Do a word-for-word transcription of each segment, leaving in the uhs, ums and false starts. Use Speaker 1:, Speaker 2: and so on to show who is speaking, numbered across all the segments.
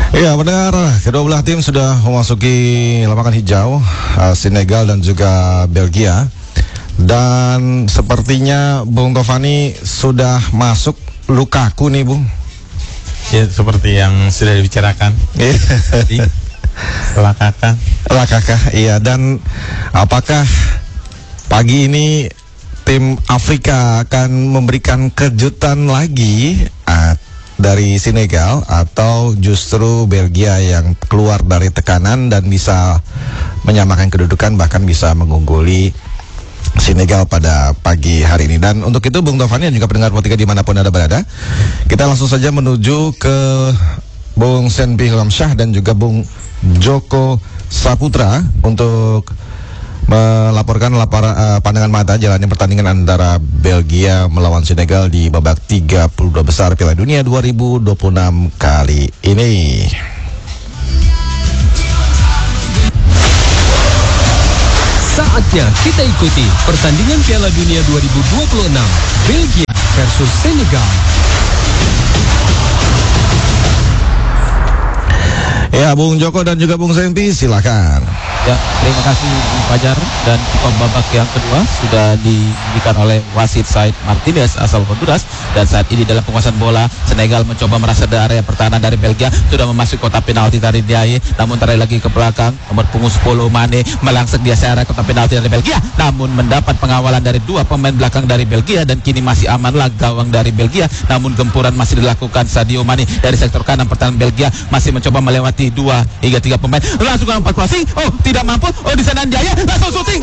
Speaker 1: Ya, benar. Kedua belah tim sudah memasuki lapangan hijau, uh, Senegal dan juga Belgia. Dan sepertinya Bung Tovani sudah masuk Lukaku nih, Bung.
Speaker 2: Ya, seperti yang sudah dibicarakan. Lakaka.
Speaker 1: Lakaka, iya. Dan apakah pagi ini tim Afrika akan memberikan kejutan lagi uh, dari Senegal, atau justru Belgia yang keluar dari tekanan dan bisa menyamakan kedudukan, bahkan bisa mengungguli Senegal pada pagi hari ini? Dan untuk itu Bung Tovani dan juga pendengar Politika dimanapun Anda berada, kita langsung saja menuju ke Bung Senpi Lamsyah dan juga Bung Joko Saputra untuk melaporkan lapar, uh, pandangan mata jalannya pertandingan antara Belgia melawan Senegal di babak tiga puluh dua besar Piala Dunia dua ribu dua puluh enam kali ini.
Speaker 3: Saatnya kita ikuti pertandingan Piala Dunia dua ribu dua puluh enam Belgia versus Senegal.
Speaker 1: Ya, Bung Joko dan juga Bung Senpi, silakan.
Speaker 4: Ya, terima kasih Bung Fajar. Dan babak yang kedua sudah diberikan oleh wasit Said Martinez asal Honduras. Dan saat ini dalam penguasaan bola, Senegal mencoba merasa dari area pertahanan dari Belgia, sudah memasuki kotak penalti dari Diaye, namun tarik lagi ke belakang. Nomor punggung sepuluh Mane melangsek di area kotak penalti dari Belgia, namun mendapat pengawalan dari dua pemain belakang dari Belgia, dan kini masih amanlah gawang dari Belgia. Namun gempuran masih dilakukan Sadio Mane dari sektor kanan pertahanan Belgia, masih mencoba melewati dua hingga tiga pemain, langsung ke empat crossing. Oh, tidak mampu. Oh, di sana Diaye langsung syuting.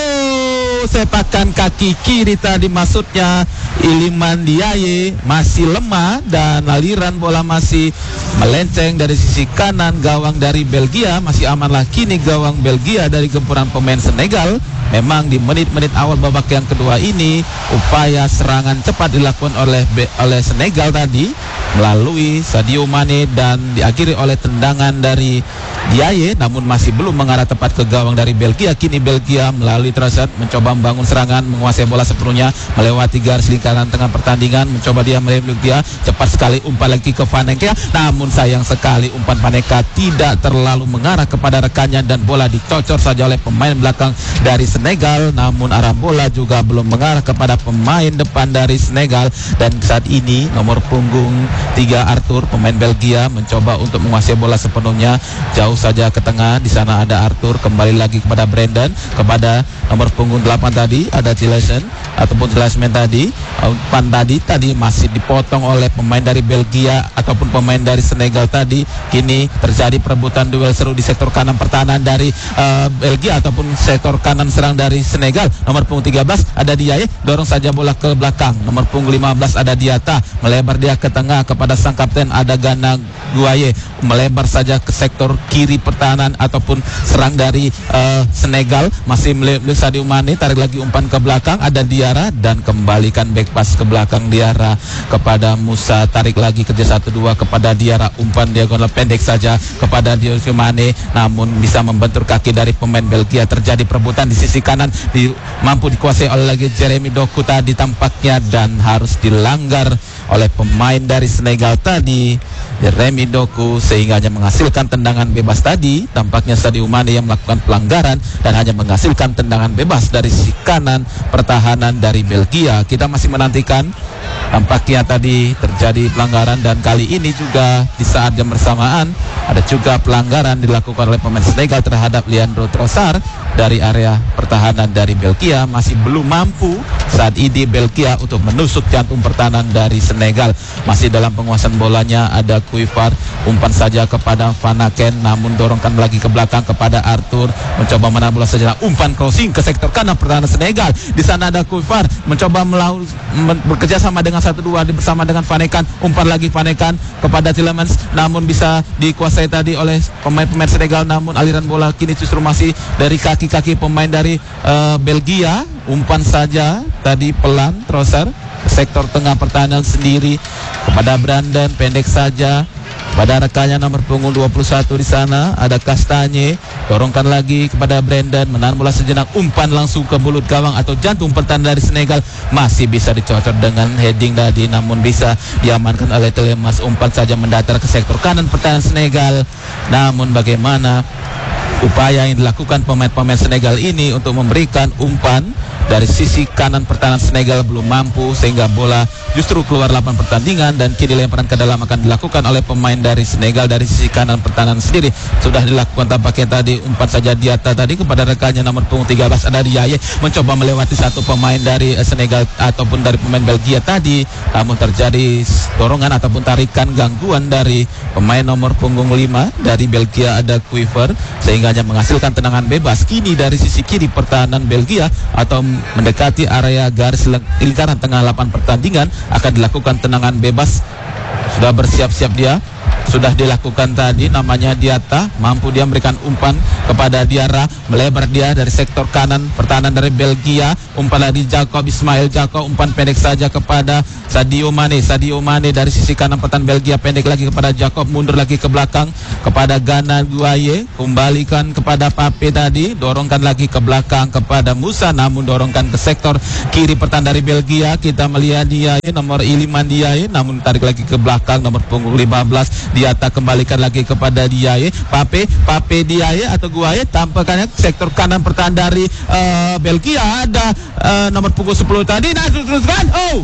Speaker 4: Oh, sepakan kaki kiri tadi maksudnya Iliman Diaye masih lemah, dan aliran bola masih melenceng dari sisi kanan gawang dari Belgia. Masih amanlah kini gawang Belgia dari gempuran pemain Senegal. Memang di menit-menit awal babak yang kedua ini upaya serangan cepat dilakukan oleh oleh Senegal tadi melalui Sadio Mane dan diakhiri oleh tendangan dari Diaye, namun masih belum mengarah tepat ke gawang dari Belgia. Kini Belgia melalui Trossard mencoba membangun serangan, menguasai bola sepenuhnya melewati garis lingkaran tengah pertandingan, mencoba dia melewati dia cepat sekali umpan lagi ke Panenka, namun sayang sekali umpan Panenka tidak terlalu mengarah kepada rekannya dan bola dicocor saja oleh pemain belakang dari Senegal. Namun arah bola juga belum mengarah kepada pemain depan dari Senegal, dan saat ini nomor punggung tiga Arthur pemain Belgia mencoba untuk menguasai bola sepenuhnya, jauh saja ke tengah. Di sana ada Arthur, kembali lagi kepada Brandon, kepada nomor punggung delapan tadi ada Tilesen ataupun Tilesman tadi. Umpan tadi tadi masih dipotong oleh pemain dari Belgia ataupun pemain dari Senegal tadi. Kini terjadi perebutan duel seru di sektor kanan pertahanan dari uh, Belgia ataupun sektor kanan serang dari Senegal. Nomor punggung tiga belas ada Diaye, dorong saja bola ke belakang. Nomor punggung lima belas ada Diata, melebar dia ke tengah kepada sang kapten ada Gana Guaye, melebar saja ke sektor kiri pertahanan ataupun serang dari uh, Senegal. Masih melihat Sadio Mane, tarik lagi umpan ke belakang ada Diarra, dan kembalikan back pass ke belakang Diarra kepada Musa, tarik lagi kerja satu dua kepada Diarra, umpan diagonal pendek saja kepada Sadio Mane, namun bisa membentur kaki dari pemain Belgia. Terjadi perebutan di sisi kanan, di, mampu dikuasai oleh lagi Jeremy Doku tadi tampaknya, dan harus dilanggar oleh pemain dari Senegal tadi, Jeremy Doku, sehingga hanya menghasilkan tendangan bebas tadi. Tampaknya Sadio Mane yang melakukan pelanggaran dan hanya menghasilkan tendangan bebas dari sisi kanan pertahanan dari Belgia. Kita masih menantikan, tampaknya tadi terjadi pelanggaran, dan kali ini juga di saat yang bersamaan ada juga pelanggaran dilakukan oleh pemain Senegal terhadap Leandro Trossard dari area pertahanan dari Belgia. Masih belum mampu saat ini Belgia untuk menusuk jantung pertahanan dari Senegal. Masih dalam penguasaan bolanya ada Kuifar, umpan saja kepada Van Aken, namun dorongkan lagi ke belakang kepada Arthur, mencoba menahan bola saja, umpan crossing ke sektor kanan pertahanan Senegal. Di sana ada Kuifar mencoba melawan bekerja sama dengan satu dua bersama dengan Van Aken, umpan lagi Van Aken kepada Tillemans, namun bisa dikuasai tadi oleh pemain-pemain Senegal. Namun aliran bola kini justru masih dari kaki-kaki pemain dari uh, Belgia. Umpan saja tadi pelan Trossard sektor tengah pertahanan sendiri kepada Brandon, pendek saja pada rekannya nomor punggung dua puluh satu di sana ada Kastanye, dorongkan lagi kepada Brandon, menahan bola sejenak, umpan langsung ke mulut gawang atau jantung pertahanan dari Senegal, masih bisa dicocok dengan heading tadi, namun bisa diamankan oleh Telemas. Umpan saja mendatar ke sektor kanan pertahanan Senegal, namun bagaimana upaya yang dilakukan pemain-pemain Senegal ini untuk memberikan umpan dari sisi kanan pertahanan Senegal belum mampu, sehingga bola justru keluar lapangan pertandingan dan kini lemparan ke dalam akan dilakukan oleh pemain dari Senegal dari sisi kanan pertahanan sendiri. Sudah dilakukan tampaknya tadi umpan saja Diata tadi kepada rekannya nomor punggung tiga belas ada Diaye, mencoba melewati satu pemain dari Senegal ataupun dari pemain Belgia tadi, namun terjadi dorongan ataupun tarikan gangguan dari pemain nomor punggung lima dari Belgia ada Quiver, sehingga hanya menghasilkan tendangan bebas. Kini dari sisi kiri pertahanan Belgia atau mendekati area garis lingkaran tengah lapangan pertandingan akan dilakukan tendangan bebas. Sudah bersiap-siap dia, sudah dilakukan tadi, namanya Diata, mampu dia memberikan umpan kepada Diarra, melebar dia dari sektor kanan pertahanan dari Belgia, umpan dari Jacob Ismail Jacob, umpan pendek saja kepada Sadio Mane, Sadio Mane dari sisi kanan pertahanan Belgia, pendek lagi kepada Jacob, mundur lagi ke belakang kepada Gana Guaye, kembalikan kepada Pape tadi, dorongkan lagi ke belakang kepada Musa, namun dorongkan ke sektor kiri pertahanan dari Belgia. Kita melihat dia nomor Iliman Diaye, namun tarik lagi ke belakang nomor punggung lima belas Diata, kembalikan lagi kepada Diaye, Pape, Pape Diaye atau Guaye, tampaknya sektor kanan pertahanan dari uh, Belgia ada uh, nomor punggung sepuluh tadi, nah teruskan, oh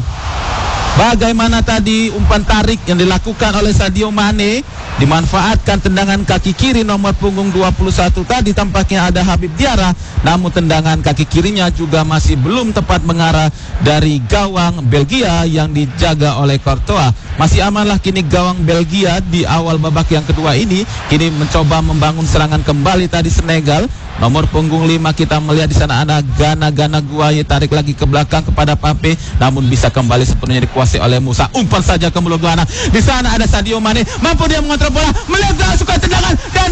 Speaker 4: bagaimana tadi umpan tarik yang dilakukan oleh Sadio Mane, dimanfaatkan tendangan kaki kiri nomor punggung dua puluh satu tadi, tampaknya ada Habib Diarra, namun tendangan kaki kirinya juga masih belum tepat mengarah dari gawang Belgia yang dijaga oleh Courtois. Masih amanlah kini gawang Belgia di awal babak yang kedua ini, kini mencoba membangun serangan kembali tadi Senegal. Nomor punggung lima kita melihat di sana ada Gana Gana Guaye, tarik lagi ke belakang kepada Pape, namun bisa kembali sepenuhnya dikuasai oleh Musa. Umpan saja ke mulut Gana. Di sana ada Sadio Mane, mampu dia mengontrol bola, melebar suka tendangan dan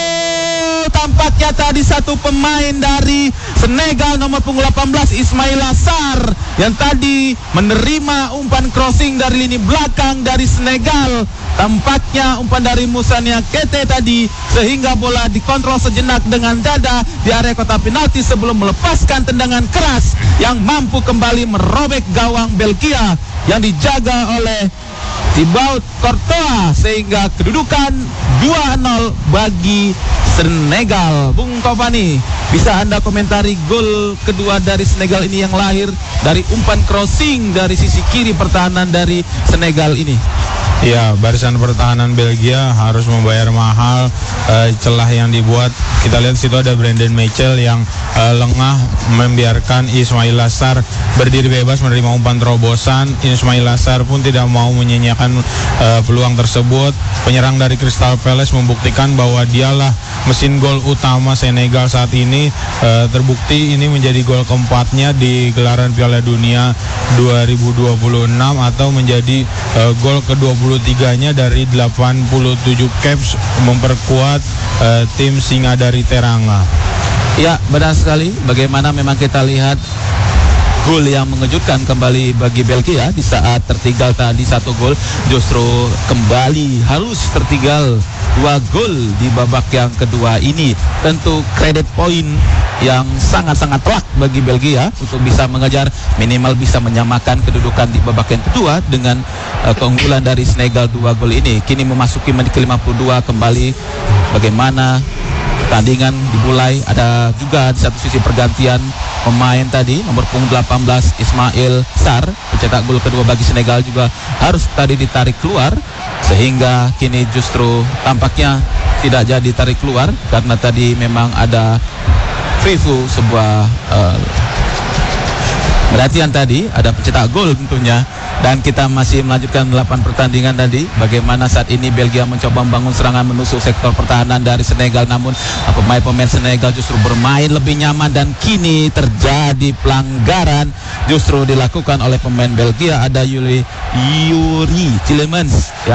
Speaker 4: gol. Tampaknya tadi satu pemain dari Senegal nomor punggung delapan belas Ismaila Sarr yang tadi menerima umpan crossing dari lini belakang dari Senegal. Tampaknya umpan dari Musa Niakhaté tadi, sehingga bola dikontrol sejenak dengan dada di area kotak penalti sebelum melepaskan tendangan keras yang mampu kembali merobek gawang Belgia yang dijaga oleh Thibaut Courtois, sehingga kedudukan dua nol bagi Senegal. Bung Kopani, bisa Anda komentari gol kedua dari Senegal ini yang lahir dari umpan crossing dari sisi kiri pertahanan dari Senegal ini?
Speaker 2: Ya, barisan pertahanan Belgia harus membayar mahal uh, celah yang dibuat. Kita lihat situ ada Brandon Mitchell yang uh, lengah membiarkan Ismaila Sarr berdiri bebas menerima umpan terobosan. Ismaila Sarr pun tidak mau menyanyiakan uh, peluang tersebut. Penyerang dari Crystal Palace membuktikan bahwa dialah mesin gol utama Senegal saat ini. Uh, terbukti ini menjadi gol keempatnya di gelaran Piala Dunia dua ribu dua puluh enam atau menjadi uh, gol ke dua puluh tiganya dari delapan puluh tujuh caps, memperkuat uh, tim Singa dari Teranga.
Speaker 4: Ya, benar sekali. Bagaimana memang kita lihat gol yang mengejutkan kembali bagi Belgia di saat tertinggal tadi satu gol, justru kembali harus tertinggal dua gol di babak yang kedua ini. Tentu kredit poin yang sangat-sangat telak bagi Belgia untuk bisa mengejar, minimal bisa menyamakan kedudukan di babak yang kedua dengan uh, keunggulan dari Senegal dua gol ini. Kini memasuki menit ke lima puluh dua kembali, bagaimana pertandingan dimulai. Ada juga di satu sisi pergantian pemain tadi, nomor punggung delapan belas Ismail Sarr, pencetak gol kedua bagi Senegal, juga harus tadi ditarik keluar, sehingga kini justru tampaknya tidak jadi tarik keluar karena tadi memang ada preview sebuah uh, perhatian tadi, ada pencetak gol tentunya. Dan kita masih melanjutkan delapan pertandingan tadi. Bagaimana saat ini Belgia mencoba membangun serangan menusuk sektor pertahanan dari Senegal, namun pemain-pemain Senegal justru bermain lebih nyaman dan kini terjadi pelanggaran justru dilakukan oleh pemain Belgia. Ada Yuri Yuri Tielemans ya,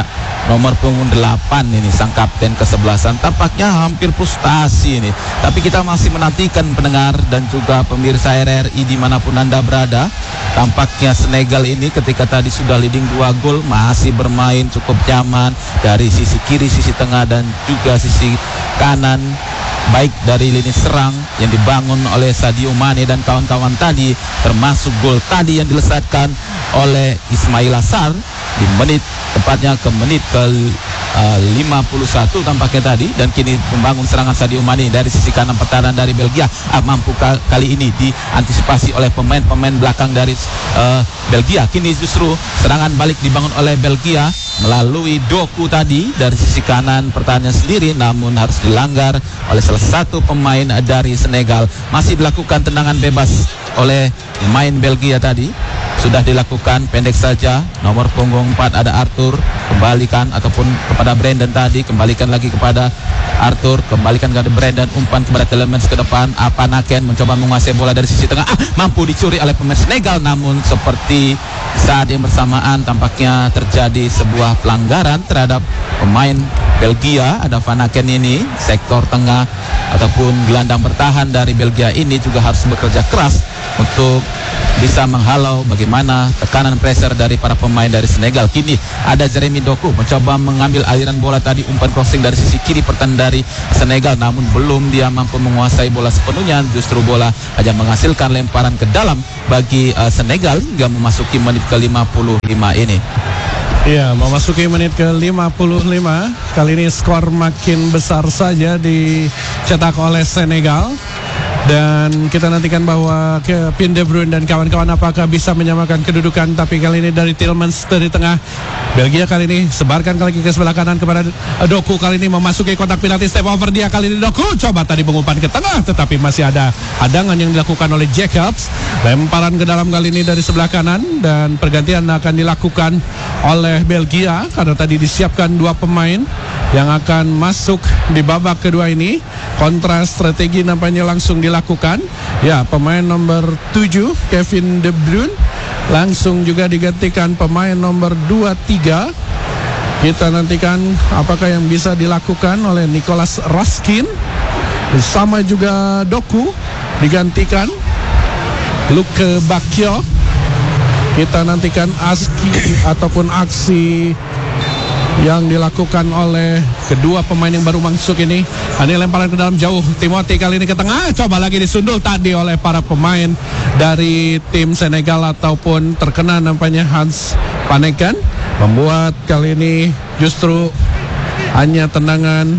Speaker 4: nomor punggung delapan ini, sang kapten kesebelasan, tampaknya hampir frustasi ini. Tapi kita masih menantikan pendengar dan juga pemirsa R R I dimanapun Anda berada. Tampaknya Senegal ini ketika tadi sudah leading dua gol masih bermain cukup nyaman dari sisi kiri, sisi tengah dan juga sisi kanan, baik dari lini serang yang dibangun oleh Sadio Mane dan kawan-kawan tadi, termasuk gol tadi yang dilesatkan oleh Ismaila Sarr di menit, tepatnya ke menit ke uh, lima puluh satu tampaknya tadi. Dan kini membangun serangan Sadio Mane dari sisi kanan pertahanan dari Belgia. Ah, mampu ka kali ini diantisipasi oleh pemain-pemain belakang dari uh, Belgia. Kini justru serangan balik dibangun oleh Belgia melalui Doku tadi dari sisi kanan pertahanan sendiri, namun harus dilanggar oleh salah satu pemain dari Senegal. Masih dilakukan tendangan bebas oleh pemain Belgia tadi. Sudah dilakukan pendek saja, nomor punggung empat ada Arthur, kembalikan ataupun kepada Brandon tadi, kembalikan lagi kepada Arthur, kembalikan kepada Brandon, umpan kepada Tielemans ke depan. Apanaken mencoba menguasai bola dari sisi tengah, ah, mampu dicuri oleh pemain Senegal, namun seperti saat yang bersamaan tampaknya terjadi sebuah pelanggaran terhadap pemain Belgia. Ada Vanaken ini, sektor tengah ataupun gelandang bertahan dari Belgia ini juga harus bekerja keras untuk bisa menghalau bagaimana tekanan pressure dari para pemain dari Senegal. Kini ada Jeremy Doku mencoba mengambil aliran bola tadi, umpan crossing dari sisi kiri pertahanan dari Senegal, namun belum dia mampu menguasai bola sepenuhnya. Justru bola hanya menghasilkan lemparan ke dalam bagi uh, Senegal hingga memasuki menit ke lima puluh lima ini.
Speaker 5: Ya, memasuki menit ke lima puluh lima. Kali ini skor makin besar saja dicetak oleh Senegal. Dan kita nantikan bahwa Kevin De Bruyne dan kawan-kawan apakah bisa menyamakan kedudukan. Tapi kali ini dari Tielemans dari tengah Belgia, kali ini sebarkan lagi ke sebelah kanan kepada Doku. Kali ini memasuki kotak penalti, step over dia kali ini Doku. Coba tadi mengumpan ke tengah, tetapi masih ada hadangan yang dilakukan oleh Jacobs. Lemparan ke dalam kali ini dari sebelah kanan. Dan pergantian akan dilakukan oleh Belgia karena tadi disiapkan dua pemain yang akan masuk di babak kedua ini. Kontra strategi nampaknya langsung dilakukan. Ya, pemain nomor tujuh Kevin De Bruyne langsung juga digantikan pemain nomor dua tiga. Kita nantikan apakah yang bisa dilakukan oleh Nicolas Raskin. Sama juga Doku digantikan Luke Bakio. Kita nantikan aski ataupun aksi yang dilakukan oleh kedua pemain yang baru masuk ini. Ini lemparan ke dalam jauh, Timothy kali ini ke tengah, coba lagi disundul tadi oleh para pemain dari tim Senegal ataupun terkena nampaknya Hans Vanaken, membuat kali ini justru hanya tendangan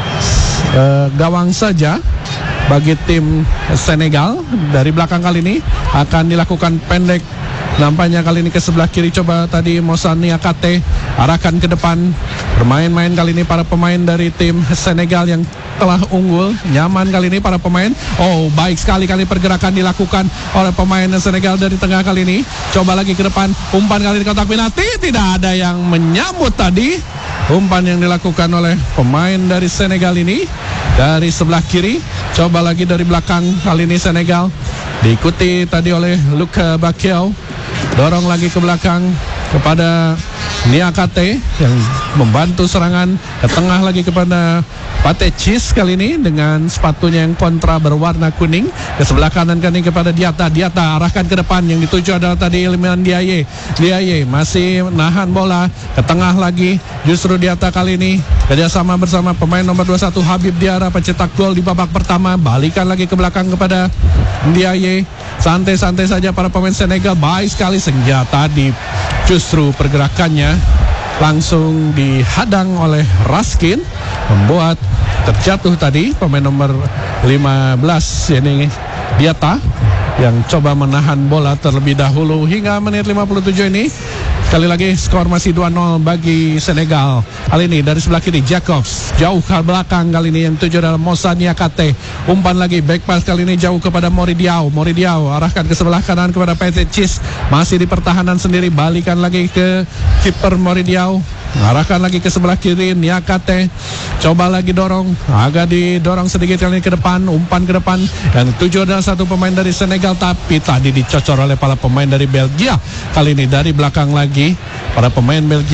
Speaker 5: uh, gawang saja bagi tim Senegal. Dari belakang kali ini akan dilakukan pendek. Nampaknya kali ini ke sebelah kiri, coba tadi Moussa Niakate arahkan ke depan. Bermain-main kali ini para pemain dari tim Senegal yang telah unggul. Nyaman kali ini para pemain. Oh, baik sekali kali pergerakan dilakukan oleh pemain Senegal dari tengah kali ini. Coba lagi ke depan, umpan kali di kotak penalti, tidak ada yang menyambut tadi umpan yang dilakukan oleh pemain dari Senegal ini. Dari sebelah kiri, coba lagi dari belakang kali ini Senegal, diikuti tadi oleh Luke Bakio. Dorong lagi ke belakang kepada Niakate yang membantu serangan ke tengah lagi kepada Patecis kali ini dengan sepatunya yang kontra berwarna kuning. Ke sebelah kanan kali ini kepada Diata. Diata arahkan ke depan, yang dituju adalah tadi Iliman Ndiaye. Ndiaye masih nahan bola ke tengah lagi. Justru Diata kali ini kerjasama bersama pemain nomor dua puluh satu Habib Diarra, pencetak gol di babak pertama. Balikan lagi ke belakang kepada Ndiaye. Santai-santai saja para pemain Senegal, baik sekali senjata tadi. Justru pergerakannya langsung dihadang oleh Raskin, membuat terjatuh tadi pemain nomor lima belas ini Diata yang coba menahan bola terlebih dahulu. Hingga menit lima puluh tujuh ini sekali lagi skor masih dua nol bagi Senegal. Kali ini dari sebelah kiri Jacobs, jauh ke belakang kali ini yang tujuh adalah Moussa Niakate. Umpan lagi back pass kali ini jauh kepada Moridiao. Moridiao arahkan ke sebelah kanan kepada Patecis, masih di pertahanan sendiri, balikan lagi ke kiper Moridiao. Arahkan lagi ke sebelah kiri Niakate, coba lagi dorong, agak didorong sedikit kali ini ke depan, umpan ke depan. Yang tujuh adalah satu pemain dari Senegal, tapi tadi dicocor oleh para pemain dari Belgia. Kali ini dari belakang lagi para pemain Belgia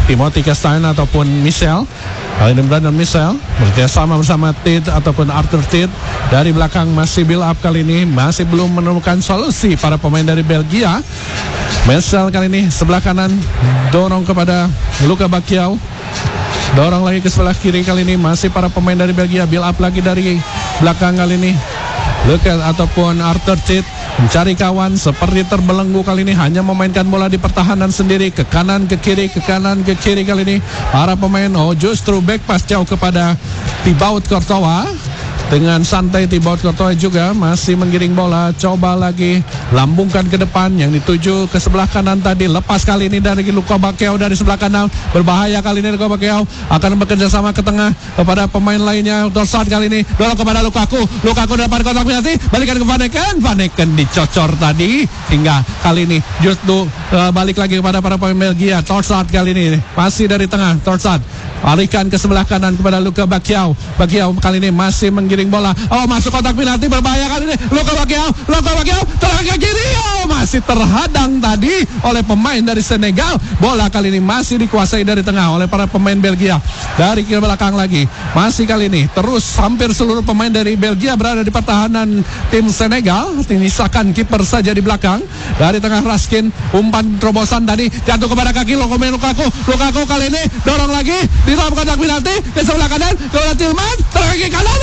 Speaker 5: Timothy Castagne ataupun Michel. Kali ini Brandon Michel bekerjasama bersama Tid ataupun Arthur Tid. Dari belakang masih build up kali ini, masih belum menemukan solusi para pemain dari Belgia. Michel kali ini sebelah kanan dorong kepada Luka Bacchiau. Dorong lagi ke sebelah kiri kali ini, masih para pemain dari Belgia. Build up lagi dari belakang kali ini. Luka ataupun Arthur Tid mencari kawan, seperti terbelenggu kali ini, hanya memainkan bola di pertahanan sendiri, ke kanan ke kiri, ke kanan ke kiri kali ini. Para pemain, oh justru back pass jauh kepada Thibaut Courtois. Dengan santai Thibaut Courtois juga masih menggiring bola, coba lagi lambungkan ke depan yang dituju ke sebelah kanan tadi. Lepas kali ini dari Luka Bacchiau dari sebelah kanan, berbahaya kali ini Luka Bacchiau, akan bekerja sama ke tengah kepada pemain lainnya. Dorsat kali ini dorong kepada Lukaku, Lukaku depan kotak penalti, balikan ke Van Eken, Van Eken dicocor tadi, hingga kali ini justru uh, balik lagi kepada para pemain Belgia. Dorsat kali ini masih dari tengah, Dorsat alihkan ke sebelah kanan kepada Luka Bacchiau. Bacchiau kali ini masih menggiring bola. Oh, masuk kotak penalti, berbahaya kali ini. Luka Bacchiau, Luka Bacchiau terang ke kiri. Oh, masih terhadang tadi oleh pemain dari Senegal. Bola kali ini masih dikuasai dari tengah oleh para pemain Belgia. Dari kiri belakang lagi, masih kali ini terus hampir seluruh pemain dari Belgia berada di pertahanan tim Senegal. Menyisakan kiper saja di belakang. Dari tengah Raskin, umpan terobosan tadi jatuh kepada kaki Lukaku. Lukaku kali ini dorong lagi di dalam kotak penalti ke sebelah kanan kepada Tielemans, terkaki kanan.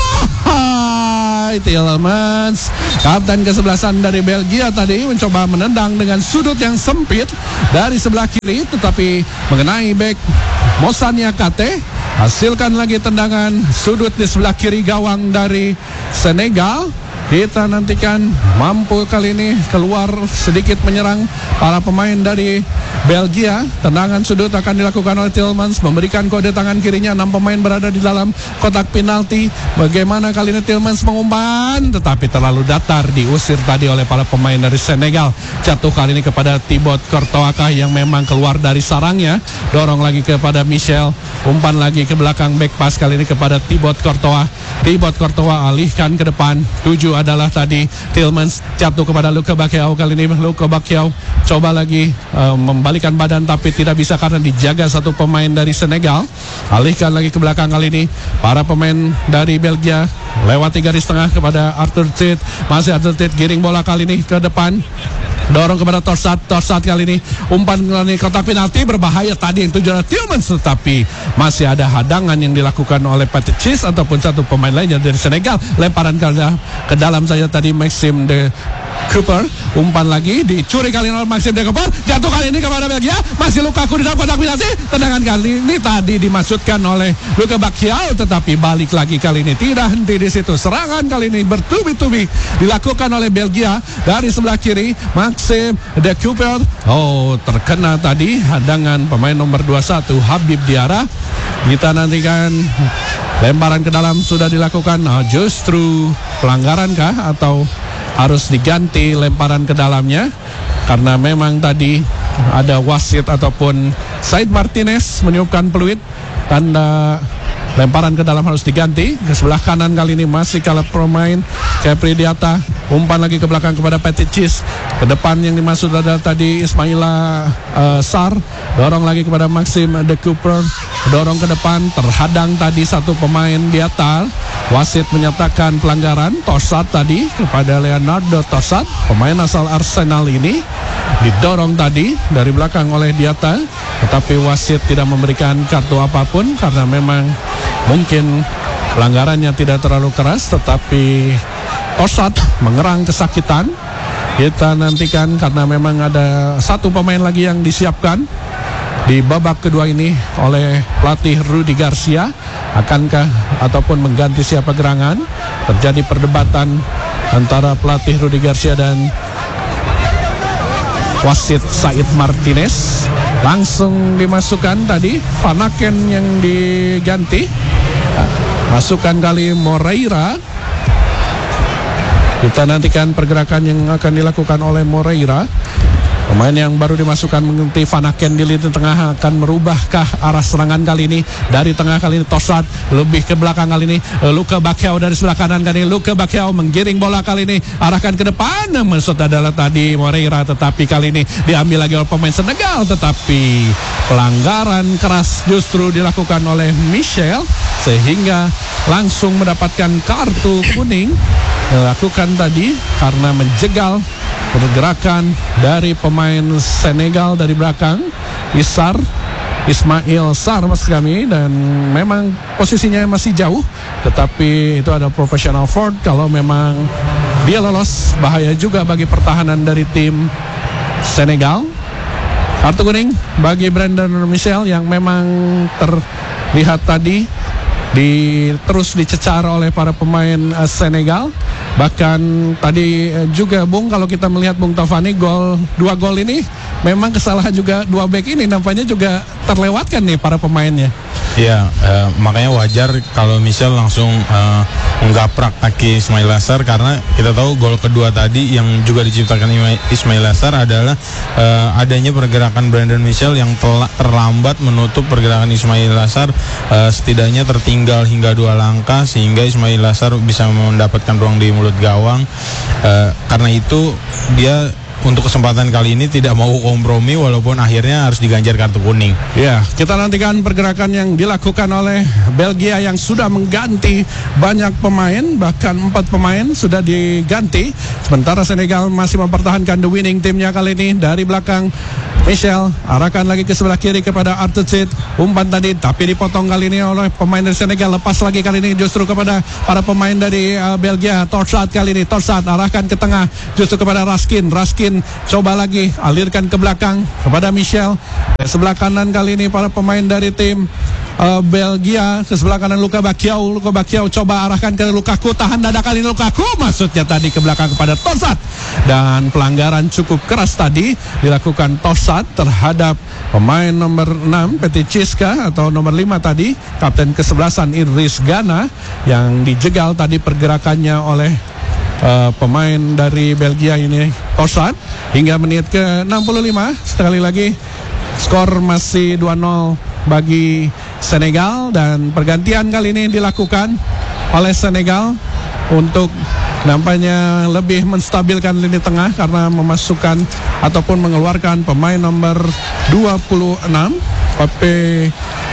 Speaker 5: Hai, Tielemans, kapten kesebelasan dari Belgia tadi mencoba menendang dengan sudut yang sempit dari sebelah kiri, tetapi mengenai bek Moussa Niakhaté. Hasilkan lagi tendangan sudut di sebelah kiri gawang dari Senegal. Kita nantikan mampu kali ini keluar sedikit menyerang para pemain dari Belgia. Tendangan sudut akan dilakukan oleh Tielemans, memberikan kode tangan kirinya. Enam pemain berada di dalam kotak penalti. Bagaimana kali ini Tielemans mengumpan, tetapi terlalu datar, diusir tadi oleh para pemain dari Senegal. Jatuh kali ini kepada Thibaut Courtois yang memang keluar dari sarangnya. Dorong lagi kepada Michel, umpan lagi ke belakang, back pass kali ini kepada Thibaut Courtois. Thibaut Courtois alihkan ke depan. Tujuh adalah tadi Tielemans, jatuh kepada Luka Bacchiau. Kali ini Luka Bacchiau coba lagi uh, membalikan badan, tapi tidak bisa karena dijaga satu pemain dari Senegal. Alihkan lagi ke belakang kali ini para pemain dari Belgia, lewati garis tengah kepada Arthur Tid. Masih Arthur Tid, giring bola kali ini ke depan, dorong kepada Torsat. Torsat kali ini umpan kali ini kotak penalti, berbahaya tadi yang tujuan Tielemans, tetapi masih ada hadangan yang dilakukan oleh Petit Ciss ataupun satu pemain lainnya dari Senegal. Lemparan ke, ke dalam saja tadi Maxime de Cooper. Umpan lagi dicuri kali ini oleh Maxime de Cooper, jatuh kali ini kepada Belgia. Masih Lukaku di dalam kotak penalti. Tendangan kali ini tadi dimaksudkan oleh Luka Bacchiau, tetapi balik lagi kali ini, tidak henti di situ. Serangan kali ini bertubi-tubi dilakukan oleh Belgia dari sebelah kiri. Maxime de Cooper, oh terkena tadi hadangan pemain nomor dua puluh satu Habib Diarra. Kita nantikan lemparan ke dalam sudah dilakukan. Nah, justru pelanggaran kah atau harus diganti lemparan ke dalamnya, karena memang tadi ada wasit ataupun Said Martinez meniupkan peluit, tanda lemparan ke dalam harus diganti. Ke sebelah kanan kali ini masih kalah pemain Khepri Diatta. Umpan lagi ke belakang kepada Petit Ciss. Ke depan yang dimaksud adalah tadi Ismaila uh, Sarr. Dorong lagi kepada Maxime de Cooper. Dorong ke depan, terhadang tadi satu pemain Diatta. Wasit menyatakan pelanggaran Torsat tadi kepada Leonardo Torsat, pemain asal Arsenal ini. Didorong tadi dari belakang oleh Diatta, tetapi wasit tidak memberikan kartu apapun karena memang mungkin pelanggarannya tidak terlalu keras, tetapi Torsat mengerang kesakitan. Kita nantikan karena memang ada satu pemain lagi yang disiapkan di babak kedua ini oleh pelatih Rudi Garcia. Akankah ataupun mengganti siapa gerangan? Terjadi perdebatan antara pelatih Rudi Garcia dan wasit Said Martinez. Langsung dimasukkan tadi Van Aken yang diganti. Masukkan kali Moreira. Kita nantikan pergerakan yang akan dilakukan oleh Moreira. Pemain yang baru dimasukkan mengganti Van Aken di lini tengah akan merubahkah arah serangan kali ini. Dari tengah kali ini Torsat, lebih ke belakang kali ini Luka Bacchio dari sebelah kanan kali ini. Luka Bacchio menggiring bola kali ini, arahkan ke depan. Maksud adalah tadi Moreira, tetapi kali ini diambil lagi oleh pemain Senegal. Tetapi pelanggaran keras justru dilakukan oleh Michel, sehingga langsung mendapatkan kartu kuning dilakukan tadi karena menjegal pergerakan dari pemain Senegal dari belakang, Isar Ismail Sarr maksud kami, dan memang posisinya masih jauh, tetapi itu ada professional foul. Kalau memang dia lolos, bahaya juga bagi pertahanan dari tim Senegal. Kartu kuning bagi Brandon Michel yang memang terlihat tadi di terus dicecar oleh para pemain uh, Senegal. Bahkan tadi uh, juga Bung, kalau kita melihat Bung Tovani, gol dua gol ini memang kesalahan juga dua back ini, nampaknya juga terlewatkan nih para pemainnya.
Speaker 2: Iya, uh, makanya wajar kalau Michel langsung uh, menggaprak kaki Ismail Assar, karena kita tahu gol kedua tadi yang juga diciptakan Ismail Assar adalah uh, adanya pergerakan Brandon Michel yang telah terlambat menutup pergerakan Ismail Assar, uh, setidaknya tertinggal hingga dua langkah sehingga Ismail Assar bisa mendapatkan ruang di mulut gawang. Uh, karena itu dia untuk kesempatan kali ini tidak mau kompromi walaupun akhirnya harus diganjar kartu kuning.
Speaker 5: Ya, kita nantikan pergerakan yang dilakukan oleh Belgia yang sudah mengganti banyak pemain, bahkan empat pemain sudah diganti. Sementara Senegal masih mempertahankan the winning timnya kali ini. Dari belakang Michel arahkan lagi ke sebelah kiri kepada Artucit, umpan tadi tapi dipotong kali ini oleh pemain dari Senegal. Lepas lagi kali ini justru kepada para pemain dari uh, Belgia. Torsat kali ini, Torsat arahkan ke tengah justru kepada Raskin. Raskin coba lagi alirkan ke belakang kepada Michel. Di sebelah kanan kali ini para pemain dari tim uh, Belgia, ke sebelah kanan Luka Bacchio. Luka Bacchio coba arahkan ke Lukaku, tahan dada kali ini Lukaku, maksudnya tadi ke belakang kepada Torsat. Dan pelanggaran cukup keras tadi dilakukan Torsat terhadap pemain nomor enam Petitchiska atau nomor lima tadi, kapten kesebelasan Idris Gana, yang dijegal tadi pergerakannya oleh uh, pemain dari Belgia ini, Torsat. Hingga menit ke enam puluh lima, sekali lagi skor masih dua nol bagi Senegal, dan pergantian kali ini dilakukan oleh Senegal untuk nampaknya lebih menstabilkan lini tengah karena memasukkan ataupun mengeluarkan pemain nomor dua puluh enam Pape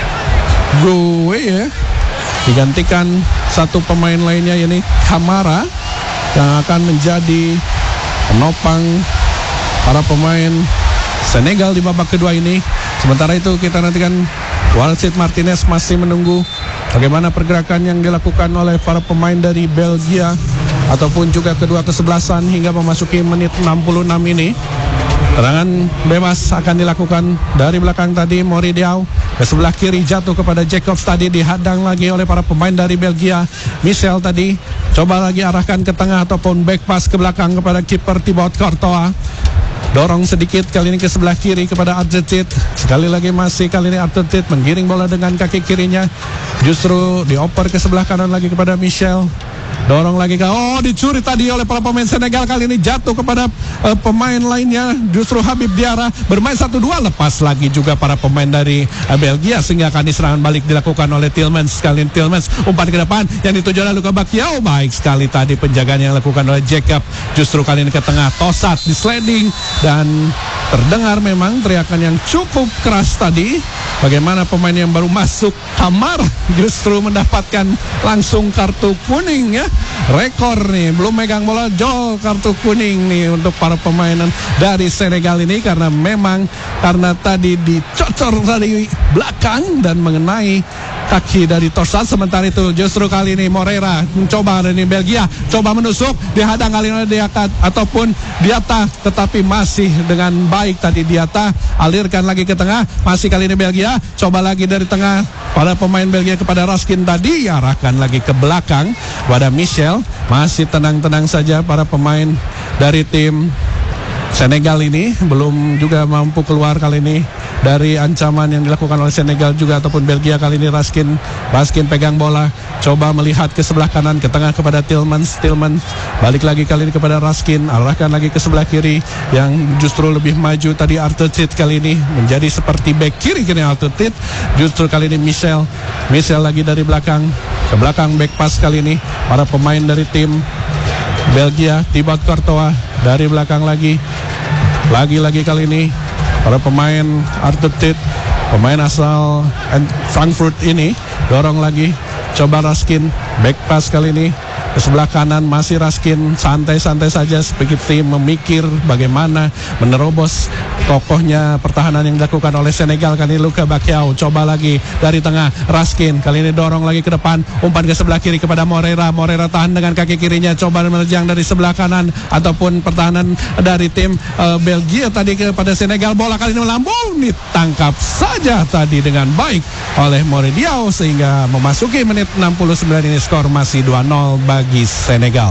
Speaker 5: Gue ya, digantikan satu pemain lainnya, yakni Kamara, yang akan menjadi penopang para pemain Senegal di babak kedua ini. Sementara itu kita nantikan Walid Martinez masih menunggu bagaimana pergerakan yang dilakukan oleh para pemain dari Belgia ataupun juga kedua kesebelasan hingga memasuki menit enam puluh enam ini. Serangan bebas akan dilakukan dari belakang tadi. Moridiau ke sebelah kiri jatuh kepada Jacobs, tadi dihadang lagi oleh para pemain dari Belgia. Michel tadi coba lagi arahkan ke tengah ataupun back pass ke belakang kepada kiper Thibaut Courtois. Dorong sedikit kali ini ke sebelah kiri kepada Artucit. Sekali lagi masih kali ini Artucit menggiring bola dengan kaki kirinya, justru dioper ke sebelah kanan lagi kepada Michel. Dorong lagi ke, oh dicuri tadi oleh para pemain Senegal, kali ini jatuh kepada uh, pemain lainnya, justru Habib Diarra bermain satu dua, lepas lagi juga para pemain dari uh, Belgia, sehingga akan diserangan balik dilakukan oleh Tielemans. Sekali ini Tielemans umpan ke depan yang dituju oleh Luka Bacchio, baik sekali tadi penjagaan yang dilakukan oleh Jacob, justru kali ini ke tengah Torsat di sliding, dan terdengar memang teriakan yang cukup keras tadi. Bagaimana pemain yang baru masuk, Kamar, justru mendapatkan langsung kartu kuning ya. Rekor nih, belum megang bola jol, kartu kuning nih untuk para pemain dari Senegal ini, karena memang karena tadi dicocor dari belakang dan mengenai kaki dari Torsat. Sementara itu justru kali ini Moreira mencoba dari Belgia, coba menusuk, dihadang kali ini Diata ataupun Diata, tetapi masih dengan baik tadi Diata alirkan lagi ke tengah, masih kali ini Belgia, coba lagi dari tengah pada pemain Belgia kepada Raskin, tadi arahkan lagi ke belakang pada Michel. Masih tenang-tenang saja para pemain dari tim Senegal ini, belum juga mampu keluar kali ini dari ancaman yang dilakukan oleh Senegal juga ataupun Belgia. Kali ini Raskin Raskin pegang bola, coba melihat ke sebelah kanan, ke tengah kepada Tillmans. Tillmans balik lagi kali ini kepada Raskin, arahkan lagi ke sebelah kiri yang justru lebih maju tadi Artutit. Kali ini menjadi seperti back kiri kini Artutit. Justru kali ini Michel Michel lagi dari belakang ke belakang, back pass kali ini para pemain dari tim Belgia. Thibaut Courtois dari belakang lagi lagi-lagi kali ini para pemain Artutit, pemain asal Frankfurt ini dorong lagi, coba Raskin back pass kali ini ke sebelah kanan, masih Raskin santai-santai saja seperti memikir bagaimana menerobos kokohnya pertahanan yang dilakukan oleh Senegal. Kali ini Luka Bacchio coba lagi dari tengah, Raskin kali ini dorong lagi ke depan, umpan ke sebelah kiri kepada Moreira. Moreira tahan dengan kaki kirinya, coba menerjang dari sebelah kanan ataupun pertahanan dari tim uh, Belgia tadi kepada Senegal. Bola kali ini melambung, ditangkap saja tadi dengan baik oleh Moreira sehingga memasuki menit enam puluh sembilan ini skor masih dua nol bagi Senegal.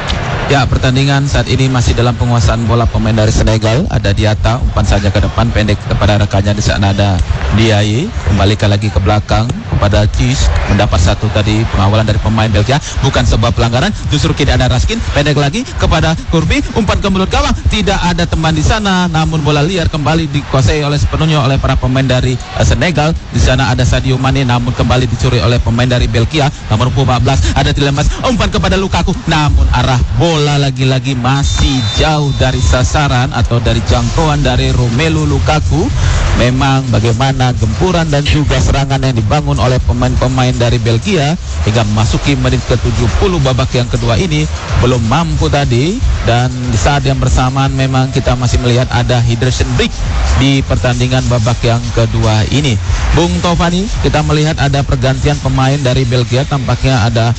Speaker 4: Ya, pertandingan saat ini masih dalam penguasaan bola pemain dari Senegal. Ada Diatta, umpan saja ke depan pendek kepada rekannya. Di sana ada Diaye, kembalikan lagi ke belakang kepada Cis, mendapat satu tadi pengawalan dari pemain Belgia, bukan sebuah pelanggaran. Justru kini ada Raskin, pendek lagi kepada Kurbi, umpan ke mulut gawang, tidak ada teman di sana, namun bola liar kembali dikuasai oleh sepenuhnya oleh para pemain dari uh, Senegal. Di sana ada Sadio Mane, namun kembali dicuri oleh pemain dari Belgia. Nomor empat belas ada Tielemans, umpan kepada Lukaku, namun arah bola lagi-lagi masih jauh dari sasaran atau dari jangkauan dari Romelu Lukaku. Memang bagaimana gempuran dan juga serangan yang dibangun oleh pemain-pemain dari Belgia hingga memasuki menit ke tujuh puluh babak yang kedua ini belum mampu tadi. Dan di saat yang bersamaan memang kita masih melihat ada hydration break di pertandingan babak yang kedua ini. Bung Tovani, kita melihat ada pergantian pemain dari Belgia, tampaknya ada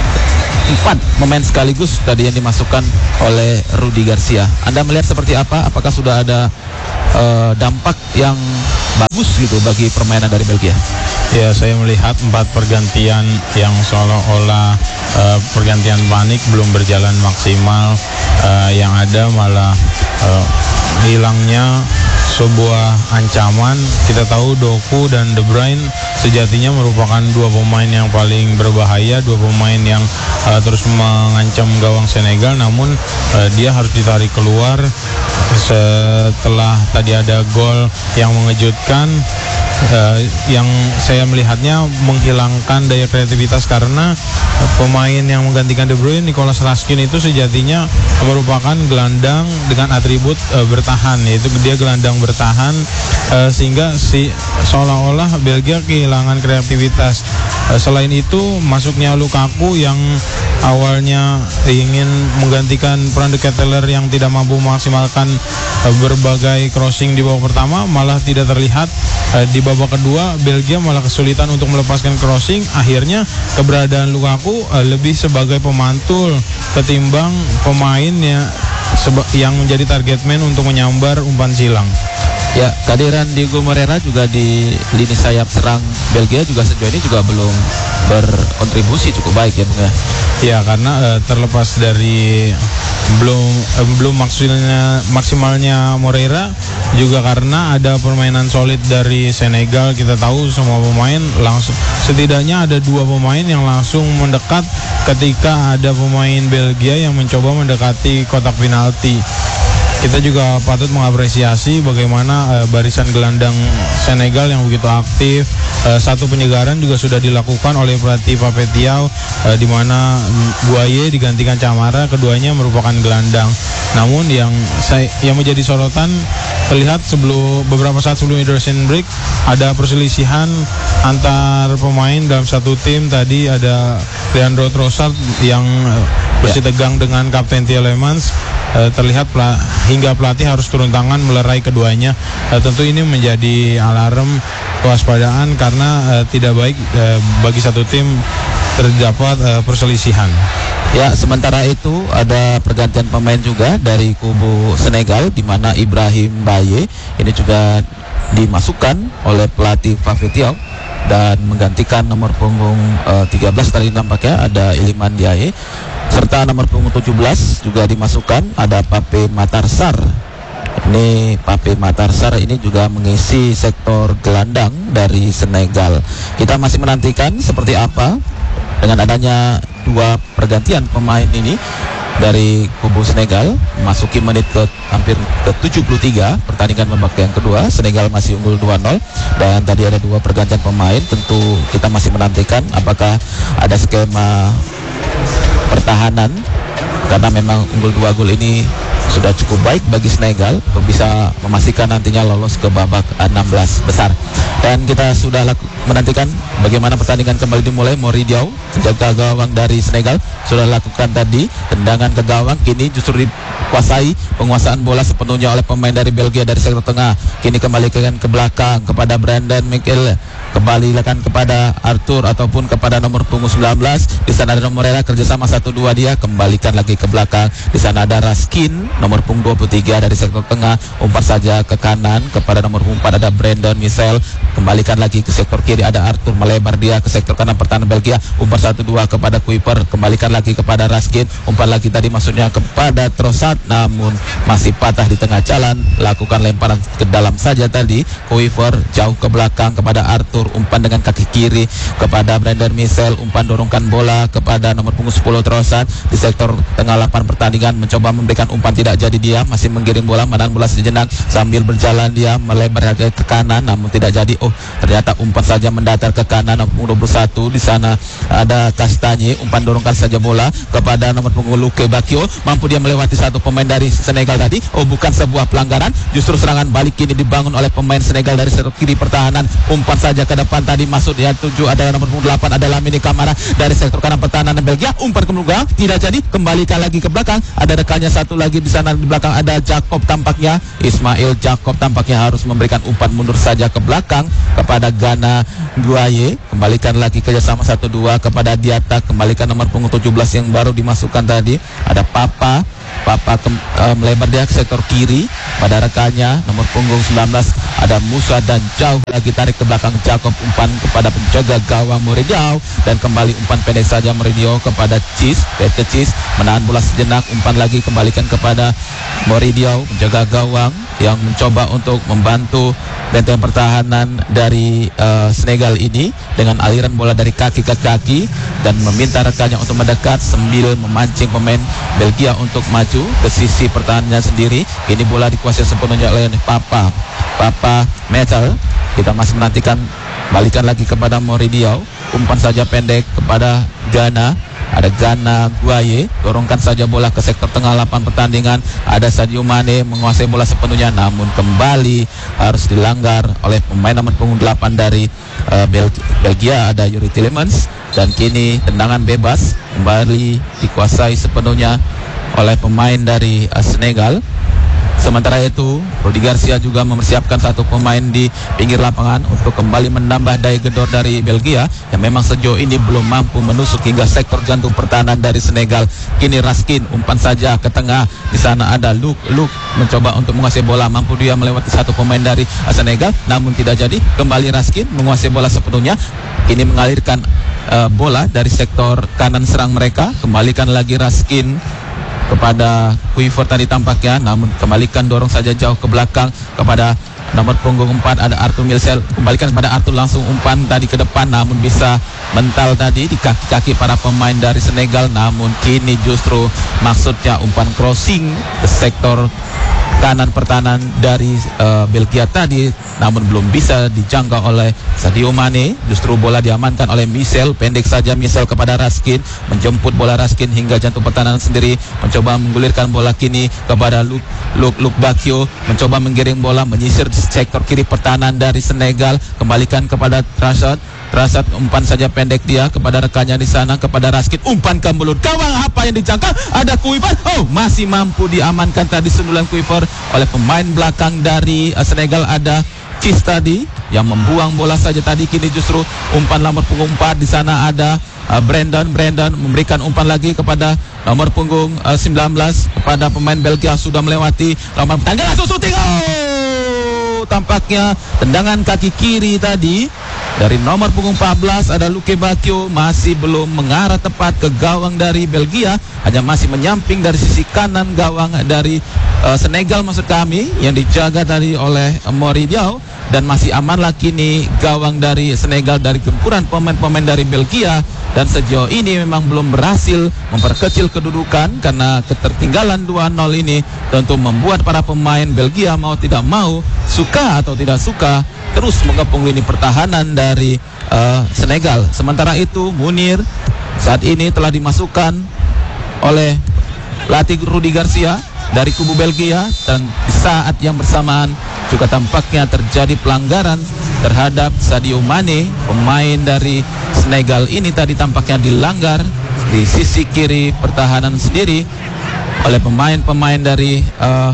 Speaker 4: empat pemain sekaligus tadi yang dimasukkan oleh Rudi Garcia. Anda melihat seperti apa? Apakah sudah ada uh, dampak yang bagus gitu bagi permainan dari Belgia?
Speaker 2: Ya, saya melihat empat pergantian yang seolah-olah uh, pergantian panik belum berjalan maksimal. Uh, yang ada malah uh, hilangnya sebuah ancaman. Kita tahu Doku dan De Bruyne sejatinya merupakan dua pemain yang paling berbahaya, dua pemain yang uh, terus mengancam gawang Senegal, namun uh, dia harus ditarik keluar setelah tadi ada gol yang mengejutkan. Uh, yang saya melihatnya menghilangkan daya kreativitas karena uh, pemain yang menggantikan De Bruyne, Nicolas Raskin, itu sejatinya merupakan gelandang dengan atribut uh, bertahan, yaitu dia gelandang bertahan, uh, sehingga si seolah-olah Belgia kehilangan kreativitas. Uh, selain itu masuknya Lukaku yang awalnya ingin menggantikan peran De Ketelaere yang tidak mampu memaksimalkan uh, berbagai crossing di babak pertama, malah tidak terlihat. Uh, di babak kedua Belgia malah kesulitan untuk melepaskan crossing. Akhirnya keberadaan Lukaku uh, lebih sebagai pemantul ketimbang pemainnya seba- yang menjadi target man untuk menyambar umpan silang.
Speaker 4: Ya, kehadiran Diego Moreira juga di lini sayap serang Belgia juga sejauh ini juga belum berkontribusi cukup baik ya, Bung ya.
Speaker 2: Ya, karena uh, terlepas dari belum uh, belum maksimalnya maksimalnya Moreira, juga karena ada permainan solid dari Senegal. Kita tahu semua pemain langsung, setidaknya ada dua pemain yang langsung mendekat ketika ada pemain Belgia yang mencoba mendekati kotak penalti. Kita juga patut mengapresiasi bagaimana uh, barisan gelandang Senegal yang begitu aktif. Uh, satu penyegaran juga sudah dilakukan oleh pelatih Papetiao, uh, di mana Guaye digantikan Camara, keduanya merupakan gelandang. Namun yang saya yang menjadi sorotan, terlihat sebelum beberapa saat sebelum hydration break ada perselisihan antar pemain dalam satu tim. Tadi ada Leandro Trossard yang uh, bersih tegang dengan Kapten Tielemans. Uh, terlihat pela- hingga pelatih harus turun tangan melerai keduanya. Uh, tentu ini menjadi alarm kewaspadaan karena uh, tidak baik uh, bagi satu tim terdapat uh, perselisihan.
Speaker 4: Ya, sementara itu ada pergantian pemain juga dari kubu Senegal, di mana Ibrahim Baye ini juga dimasukkan oleh pelatih Papetiao dan menggantikan nomor punggung uh, tiga belas tadi nampaknya ada Iliman Ndiaye, serta nomor punggung tujuh belas juga dimasukkan ada Pape Matar Sarr. Ini Pape Matarsar ini juga mengisi sektor gelandang dari Senegal. Kita masih menantikan seperti apa dengan adanya dua pergantian pemain ini dari kubu Senegal memasuki menit ke hampir ke tujuh puluh tiga pertandingan babak yang kedua. Senegal masih unggul dua nol dan tadi ada dua pergantian pemain. Tentu kita masih menantikan apakah ada skema pertahanan karena memang unggul dua gol ini sudah cukup baik bagi Senegal untuk bisa memastikan nantinya lolos ke babak enam belas besar. Dan kita sudah laku, menantikan bagaimana pertandingan kembali dimulai. Moridiau, penjaga gawang dari Senegal, sudah lakukan tadi tendangan ke gawang. Kini justru dikuasai penguasaan bola sepenuhnya oleh pemain dari Belgia dari sektor tengah. Kini kembalikan ke belakang kepada Brandon Mikel. Kembalikan kepada Arthur ataupun kepada nomor punggung sembilan belas. Di sana ada Morera, kerjasama satu dua dia. Kembalikan lagi ke belakang. Di sana ada Raskin, nomor punggung dua puluh tiga dari sektor tengah. Umpat saja ke kanan kepada nomor empat ada Brandon Michel. Kembalikan lagi ke sektor kiri ada Arthur, melebar dia ke sektor kanan pertahanan Belgia. Umpat satu dua kepada Kuiper. Kembalikan lagi kepada Raskin. Umpat lagi tadi maksudnya kepada Trossard, namun masih patah di tengah jalan. Lakukan lemparan ke dalam saja tadi. Kuiper jauh ke belakang kepada Arthur. Umpan dengan kaki kiri kepada Brandon Michel. Umpan dorongkan bola kepada nomor punggung sepuluh Trossard di sektor tengah lapangan pertandingan, mencoba memberikan umpan, tidak jadi dia, masih menggiring bola, menahan bola sejenak sambil berjalan dia melebar ke kanan, namun tidak jadi. Oh, ternyata umpan saja mendatar ke kanan. Nomor punggung dua puluh satu di sana ada Kastanye. Umpan dorongkan saja bola kepada nomor punggung Luke Bakio. Mampu dia melewati satu pemain dari Senegal tadi. Oh, bukan sebuah pelanggaran, justru serangan balik kini dibangun oleh pemain Senegal dari sektor kiri pertahanan. Umpan saja ke depan tadi masuk dia tujuh ada nomor punggung delapan ada Lamine Camara dari sektor kanan pertahanan Belgia. Umpan ke belakang tidak jadi, kembalikan lagi ke belakang. Ada rekannya satu lagi di sana di belakang ada Jacob tampaknya. Ismail Jacob tampaknya harus memberikan umpan mundur saja ke belakang kepada Gana Guaye. Kembalikan lagi kerjasama satu dua kepada Diata. Kembalikan nomor punggung tujuh belas yang baru dimasukkan tadi ada Papa. Papa ke, uh, melebar dia ke sektor kiri pada rekannya nomor punggung sembilan belas ada Musa dan jauh lagi tarik ke belakang Jacob. Umpan kepada penjaga gawang Moridiau dan kembali umpan pendek saja Moridiau kepada Cis. Peter Cis menahan bola sejenak. Umpan lagi kembalikan kepada Moridiau, penjaga gawang yang mencoba untuk membantu benteng pertahanan dari uh, Senegal ini dengan aliran bola dari kaki ke kaki dan meminta rekannya untuk mendekat sambil memancing pemain Belgia untuk maju ke sisi pertahanannya sendiri. Ini bola dikuasai sepenuhnya oleh Papa Papa Metal. Kita masih menantikan, balikan lagi kepada Moridiau. Umpan saja pendek kepada Gana. Ada Gana Guaye, dorongkan saja bola ke sektor tengah lapangan pertandingan. Ada Sadio Mane menguasai bola sepenuhnya, namun kembali harus dilanggar oleh pemain nomor punggung delapan dari uh, Bel- Belgia ada Yuri Tielemans. Dan kini tendangan bebas kembali dikuasai sepenuhnya oleh pemain dari uh, Senegal. Sementara itu, Rudi Garcia juga mempersiapkan satu pemain di pinggir lapangan untuk kembali menambah daya gedor dari Belgia yang memang sejauh ini belum mampu menusuk hingga sektor jantung pertahanan dari Senegal. Kini Raskin, umpan saja ke tengah. Di sana ada Luke. Luke mencoba untuk menguasai bola, mampu dia melewati satu pemain dari Senegal, namun tidak jadi. Kembali Raskin menguasai bola sepenuhnya. Kini mengalirkan uh, bola dari sektor kanan serang mereka. Kembalikan lagi Raskin kepada Kuiver tadi tampaknya, namun kembalikan dorong saja jauh ke belakang kepada nomor punggung empat ada Arthur Michel. Kembalikan kepada Arthur, langsung umpan tadi ke depan, namun bisa mental tadi di kaki-kaki para pemain dari Senegal. Namun kini justru maksudnya umpan crossing ke sektor kanan pertahanan dari uh, Belgia tadi, namun belum bisa dijangkau oleh Sadio Mane. Justru bola diamankan oleh Michel, pendek saja Michel kepada Raskin, menjemput bola Raskin hingga jantung pertahanan sendiri, mencoba menggulirkan bola kini kepada Luke Luke, Luke Bakio, mencoba menggiring bola menyisir sektor kiri pertahanan dari Senegal. Kembalikan kepada Trossard. Trossard umpan saja pendek dia kepada rekannya di sana kepada Raskin. Umpan ke mulut gawang, apa yang dijangkau? Ada Kuiper. Oh, masih mampu diamankan tadi sundulan Kuiper oleh pemain belakang dari uh, Senegal ada Cis tadi yang membuang bola saja tadi. Kini justru umpan nomor punggung empat di sana ada uh, Brandon Brandon memberikan umpan lagi kepada nomor punggung uh, sembilan belas kepada pemain Belgia sudah melewati nomor pertandingan. Langsung syuting. Oh, tampaknya tendangan kaki kiri tadi Dari nomor punggung empat belas ada Luke Bakio, masih belum mengarah tepat ke gawang dari Belgia, hanya masih menyamping dari sisi kanan gawang dari uh, Senegal maksud kami, yang dijaga tadi oleh uh, Mori Diaw. Dan masih amanlah kini gawang dari Senegal dari gempuran pemain-pemain dari Belgia. Dan sejauh ini memang belum berhasil memperkecil kedudukan, karena ketertinggalan dua nol ini tentu membuat para pemain Belgia mau tidak mau, suka atau tidak suka, terus mengepung lini pertahanan dari uh, Senegal. Sementara itu Munir saat ini telah dimasukkan oleh pelatih Rudi Garcia dari kubu Belgia, dan di saat yang bersamaan juga tampaknya terjadi pelanggaran terhadap Sadio Mane, pemain dari Senegal ini tadi tampaknya dilanggar di sisi kiri pertahanan sendiri oleh pemain-pemain dari uh,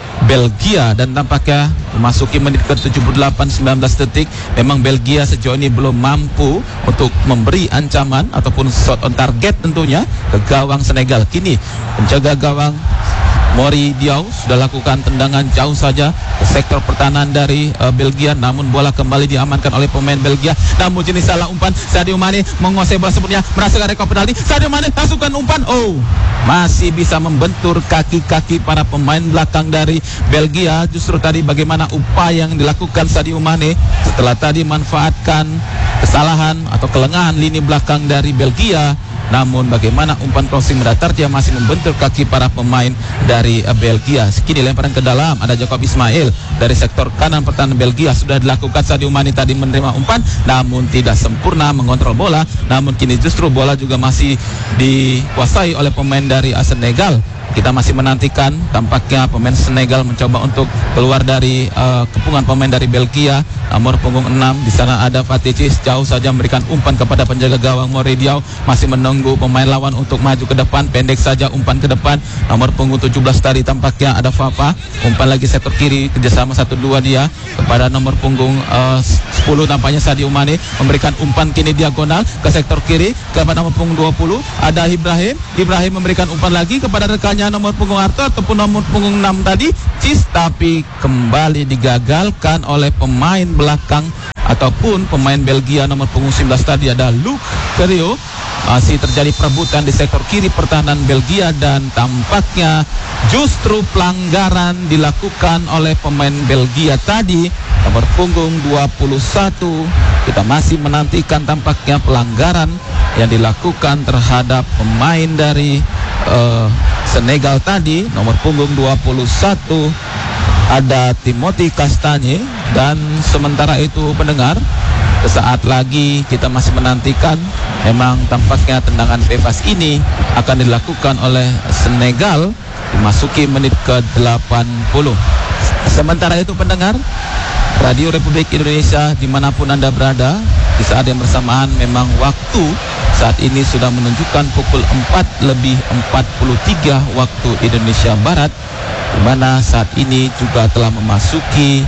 Speaker 4: Belgia, dan tampaknya memasuki menit ke tujuh puluh delapan sembilan belas detik. Memang Belgia sejauh ini belum mampu untuk memberi ancaman ataupun shot on target tentunya ke gawang Senegal. Kini penjaga gawang Mori Diaw sudah lakukan tendangan jauh saja ke sektor pertahanan dari uh, Belgia, namun bola kembali diamankan oleh pemain Belgia. Namun jenis salah umpan, Sadio Mane menguasai bola sebelumnya, merasakan rekor penalti. Sadio Mane masukkan umpan, oh masih bisa membentur kaki-kaki para pemain belakang dari Belgia. Justru tadi bagaimana upaya yang dilakukan Sadio Mane setelah tadi manfaatkan kesalahan atau kelengahan lini belakang dari Belgia. Namun bagaimana umpan crossing mendatar, dia masih membentur kaki para pemain dari uh, Belgia. Kini lemparan ke dalam, ada Jacob Ismail dari sektor kanan pertahanan Belgia. Sudah dilakukan, Sadio Mane tadi menerima umpan namun tidak sempurna mengontrol bola. Namun kini justru bola juga masih dikuasai oleh pemain dari uh, Senegal. Kita masih menantikan, tampaknya pemain Senegal mencoba untuk keluar dari uh, kepungan pemain dari Belgia. Nomor punggung enam, di sana ada Faticis, jauh saja memberikan umpan kepada penjaga gawang Mori Diaw. Masih menunggu pemain lawan untuk maju ke depan, pendek saja umpan ke depan. Nomor punggung tujuh belas tadi tampaknya ada Fafa, umpan lagi sektor kiri, kerjasama satu dua dia kepada nomor punggung uh, sepuluh, tampaknya Sadio Mane memberikan umpan kini diagonal ke sektor kiri kepada nomor punggung dua puluh, ada Ibrahim. Ibrahim memberikan umpan lagi kepada rekannya nomor punggung Arto ataupun nomor punggung enam tadi Cis, tapi kembali digagalkan oleh pemain belakang ataupun pemain Belgia nomor punggung sembilan belas tadi ada Luke Kerio. Masih terjadi perebutan di sektor kiri pertahanan Belgia, dan tampaknya justru pelanggaran dilakukan oleh pemain Belgia tadi nomor punggung dua puluh satu. Kita masih menantikan tampaknya pelanggaran yang dilakukan terhadap pemain dari uh, Senegal tadi nomor punggung dua puluh satu, ada Timothy Castagne. Dan sementara itu pendengar, sesaat lagi kita masih menantikan, memang tampaknya tendangan bebas ini akan dilakukan oleh Senegal memasuki menit ke delapan puluh. Sementara itu pendengar Radio Republik Indonesia dimanapun Anda berada, di saat yang bersamaan memang waktu saat ini sudah menunjukkan pukul empat lebih empat puluh tiga waktu Indonesia Barat, di mana saat ini juga telah memasuki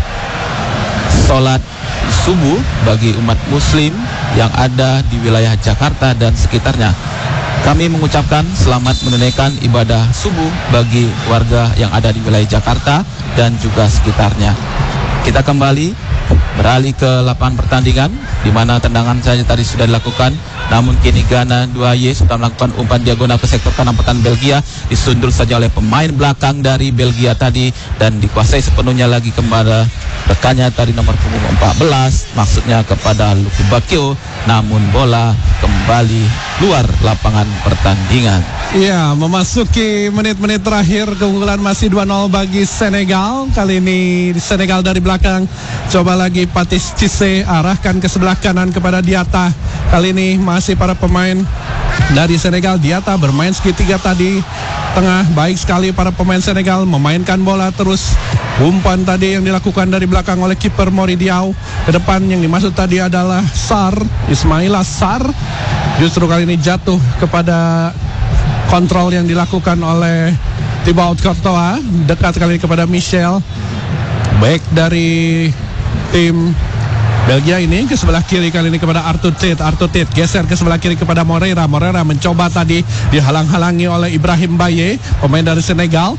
Speaker 4: sholat subuh bagi umat muslim yang ada di wilayah Jakarta dan sekitarnya. Kami mengucapkan selamat menunaikan ibadah subuh bagi warga yang ada di wilayah Jakarta dan juga sekitarnya. Kita kembali beralih ke lapangan pertandingan, di mana tendangan saja tadi sudah dilakukan. Namun kini Ghana dua Y sudah melakukan umpan diagonal ke sektor kanan pertahanan Belgia, disundul saja oleh pemain belakang dari Belgia tadi dan dikuasai sepenuhnya lagi kepada rekannya tadi nomor punggung empat belas, maksudnya kepada Luke Bakio. Namun bola kembali luar lapangan pertandingan.
Speaker 5: Iya, memasuki menit-menit terakhir, keunggulan masih dua nol bagi Senegal. Kali ini Senegal dari belakang, coba lagi Patis Cisse arahkan ke sebelah kanan kepada Diatta. Kali ini masih para pemain dari Senegal. Diatta bermain segitiga tadi tengah, baik sekali para pemain Senegal memainkan bola terus. Umpan tadi yang dilakukan dari belakang oleh kiper Mori Diaw ke depan, yang dimaksud tadi adalah Sarr, Ismaila Sarr. Justru kali ini jatuh kepada kontrol yang dilakukan oleh Thibaut Courtois, dekat kali ini kepada Michel. Baik dari tim Belgia ini ke sebelah kiri, kali ini kepada Arthur Tate. Arthur Tate geser ke sebelah kiri kepada Moreira. Moreira mencoba tadi dihalang-halangi oleh Ibrahim Baye, pemain dari Senegal.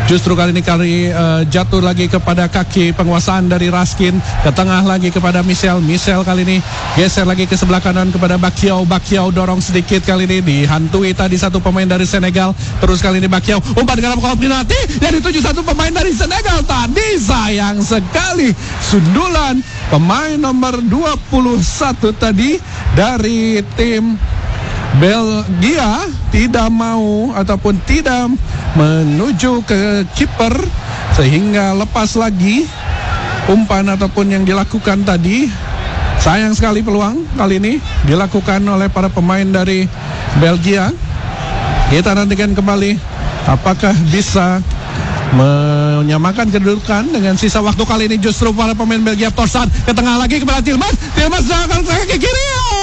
Speaker 5: Justru kali ini kali uh, jatuh lagi kepada kaki penguasaan dari Raskin. Ke tengah lagi kepada Michel. Michel kali ini geser lagi ke sebelah kanan kepada Bakiau. Bakiau dorong sedikit kali ini, dihantui tadi satu pemain dari Senegal. Terus kali ini Bakiau umpan ke dalam kolam penalti yang dituju satu pemain dari Senegal tadi. Sayang sekali sundulan pemain nomor dua puluh satu tadi dari tim Belgia tidak mau ataupun tidak menuju ke kiper sehingga lepas lagi umpan ataupun yang dilakukan tadi. Sayang sekali peluang kali ini dilakukan oleh para pemain dari Belgia. Kita nantikan kembali apakah bisa menyamakan kedudukan dengan sisa waktu. Kali ini justru para pemain Belgia Torsan ke tengah lagi kepada Tillmans. Tillmans akan ke kiri.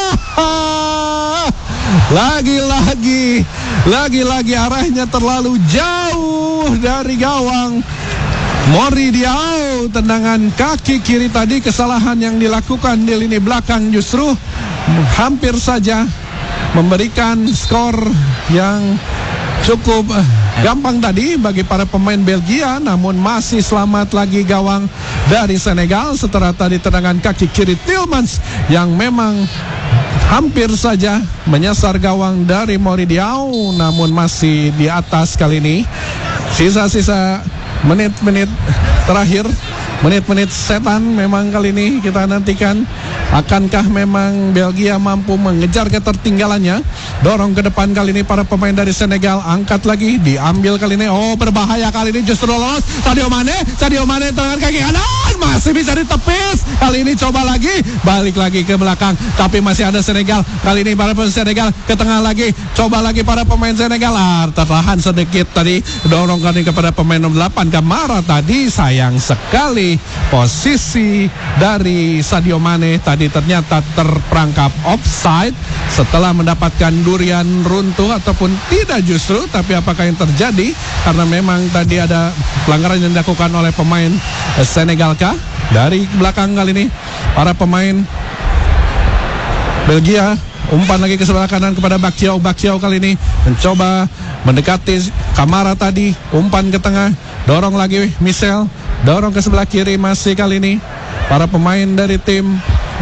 Speaker 5: Lagi-lagi Lagi-lagi arahnya terlalu jauh dari gawang Mori Diaw. Tendangan kaki kiri tadi, kesalahan yang dilakukan di lini belakang justru hampir saja memberikan skor yang cukup gampang tadi bagi para pemain Belgia. Namun masih selamat lagi gawang dari Senegal setelah tadi tendangan kaki kiri Tillmans yang memang hampir saja menyasar gawang dari Mori Diaw, namun masih di atas kali ini. Sisa-sisa menit-menit terakhir, menit-menit setan memang kali ini kita nantikan. Akankah memang Belgia mampu mengejar ketertinggalannya? Dorong ke depan kali ini para pemain dari Senegal. Angkat lagi, diambil kali ini. Oh, berbahaya kali ini, justru lolos. Sadio Mane, Sadio Mane tangan kaki kanan, masih bisa ditepis. Kali ini coba lagi, balik lagi ke belakang, tapi masih ada Senegal. Kali ini para pemain Senegal ke tengah lagi, coba lagi para pemain Senegal. Ah, tertahan sedikit tadi. Dorong kali kepada pemain nomor delapan Kamara tadi. Sayang sekali posisi dari Sadio Mane tadi ternyata terperangkap offside setelah mendapatkan durian runtuh ataupun tidak justru. Tapi apakah yang terjadi? Karena memang tadi ada pelanggaran yang dilakukan oleh pemain Senegal kah? Dari belakang kali ini para pemain Belgia umpan lagi ke sebelah kanan kepada Bakiau. Bakiau kali ini mencoba mendekati Kamara tadi, umpan ke tengah, dorong lagi Michel, dorong ke sebelah kiri masih kali ini para pemain dari tim